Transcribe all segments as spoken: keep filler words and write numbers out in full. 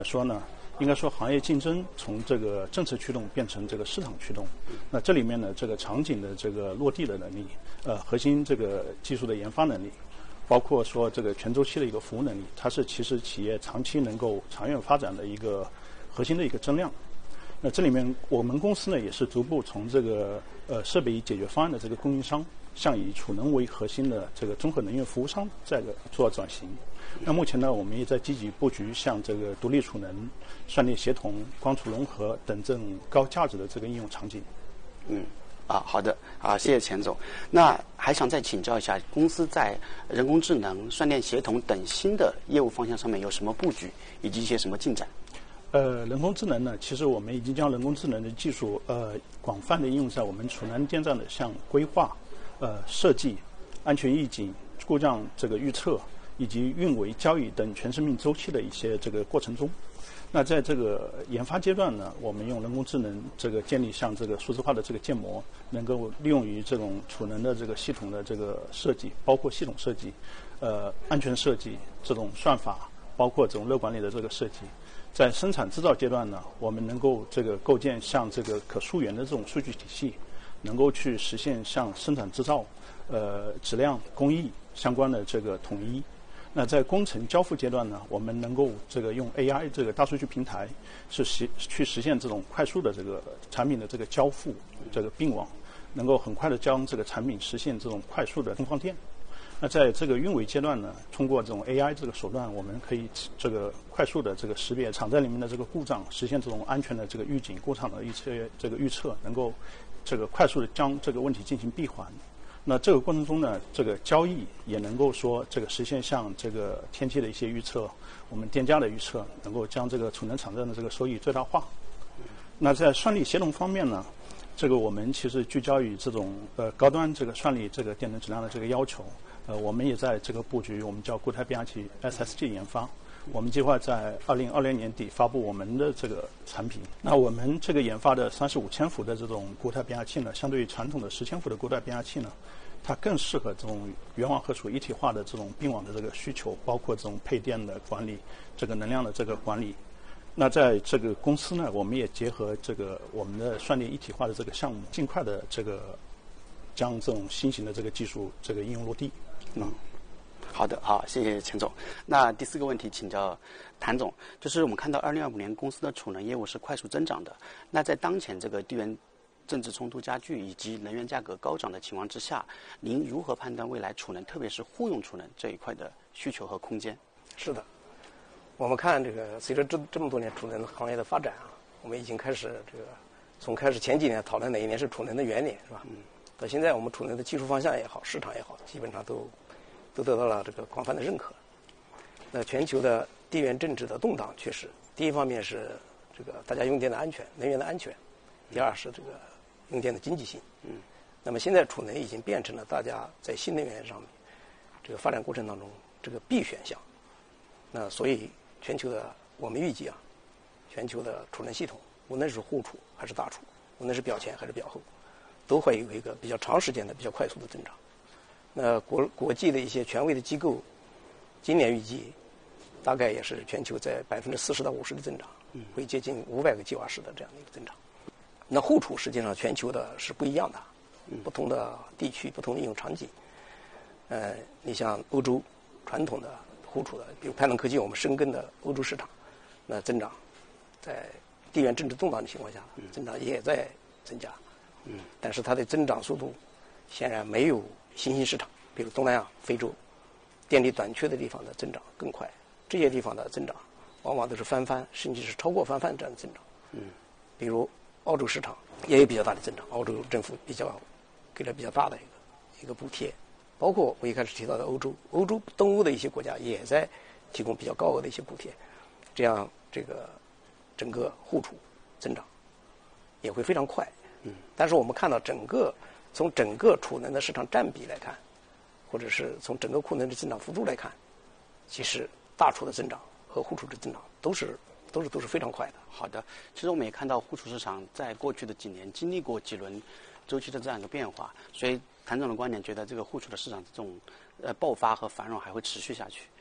说呢，应该说行业竞争从这个政策驱动变成这个市场驱动。那这里面呢，这个场景的这个落地的能力，呃，核心这个技术的研发能力，包括说这个全周期的一个服务能力，它是其实企业长期能够长远发展的一个核心的一个增量。那这里面我们公司呢，也是逐步从这个呃设备解决方案的这个供应商，向以储能为核心的这个综合能源服务商这个做转型。那目前呢，我们也在积极布局像这个独立储能、算力协同、光储融合等这种高价值的这个应用场景。 嗯，啊，好的，啊，谢谢钱总。那还想再请教一下，公司在人工智能、算电协同等新的业务方向上面有什么布局，以及一些什么进展？ 呃，人工智能呢，其实我们已经将人工智能的技术呃广泛的应用在我们储能电站的像规划、呃设计、安全预警、故障这个预测，以及运维、交易等全生命周期的一些这个过程中。那在这个研发阶段呢，我们用人工智能这个建立像这个数字化的这个建模，能够利用于这种储能的这个系统的这个设计，包括系统设计、呃安全设计这种算法，包括这种热管理的这个设计。在生产制造阶段呢，我们能够这个构建像这个可溯源的这种数据体系，能够去实现像生产制造、呃质量、工艺相关的这个统一。那在工程交付阶段呢，我们能够这个用 A I 这个大数据平台，是实去实现这种快速的这个产品的这个交付这个并网，能够很快的将这个产品实现这种快速的充放电。那在这个运维阶段呢，通过这种 A I 这个手段，我们可以这个快速的这个识别厂在里面的这个故障，实现这种安全的这个预警、过场的一些这个预测，能够这个快速的将这个问题进行闭环。那这个过程中呢，这个交易也能够说这个实现像这个天气的一些预测，我们电价的预测，能够将这个储能场站的这个收益最大化。那在算力协同方面呢，这个我们其实聚焦于这种呃高端这个算力这个电能质量的这个要求。呃，我们也在这个布局，我们叫固态变压器 S S G 研发。我们计划在二零二零年底发布我们的这个产品。那我们这个研发的三十五千伏的这种固态变压器呢，相对于传统的十千伏的固态变压器呢，它更适合这种源网和储一体化的这种并网的这个需求，包括这种配电的管理、这个能量的这个管理。那在这个公司呢，我们也结合这个我们的算力一体化的这个项目，尽快的这个将这种新型的这个技术这个应用落地。 嗯，好的，好，谢谢钱总。那第四个问题请教谭总，就是我们看到二零二五年公司的储能业务是快速增长的。那在当前这个地缘政治冲突加剧以及能源价格高涨的情况之下，您如何判断未来储能，特别是户用储能这一块的需求和空间？ 是的，我们看这个随着这这么多年储能行业的发展啊，我们已经开始这个从开始前几年讨论哪一年是储能的元年，是吧？嗯。到现在，我们储能的技术方向也好，市场也好，基本上都都得到了这个广泛的认可。那全球的地缘政治的动荡，确实，第一方面是这个大家用电的安全、能源的安全；第二是这个用电的经济性。嗯。那么现在储能已经变成了大家在新能源上面这个发展过程当中这个必选项。那所以全球的我们预计啊，全球的储能系统，无论是户储还是大储，无论是表前还是表后，都会有一个比较长时间的、比较快速的增长。那国国际的一些权威的机构，今年预计大概也是全球在百分之四十到五十的增长，会接近五百个吉瓦时的这样的一个增长。那户储实际上全球的是不一样的，不同的地区、不同的应用场景。呃，你像欧洲传统的户储的，比如派能科技，我们深耕的欧洲市场，那增长在地缘政治动荡的情况下，增长也在增加。嗯，但是它的增长速度显然没有新兴市场，比如东南亚、非洲电力短缺的地方的增长更快。这些地方的增长往往都是翻番，甚至是超过翻番这样的增长。嗯，比如澳洲市场也有比较大的增长，澳洲政府比较给了比较大的一个一个补贴，包括我一开始提到的欧洲，欧洲东欧的一些国家也在提供比较高额的一些补贴，这样这个整个户储增长也会非常快。嗯，但是我们看到整个从整个储能的市场占比来看，或者是从整个库能的增长幅度来看，其实大储的增长和户储的增长都是都是都是非常快的。 好的，其实我们也看到户储市场在过去的几年经历过几轮周期的这样一个变化，所以谭总的观点觉得这个户储的市场这种呃爆发和繁荣还会持续下去。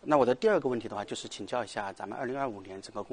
那我的第二个问题的话，就是请教一下咱们二零二五年整个